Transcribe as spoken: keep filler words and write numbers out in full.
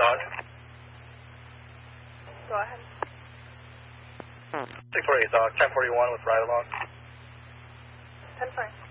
Dodge. Go ahead. six forty-eight Dodge, ten forty-one with ride along. ten four.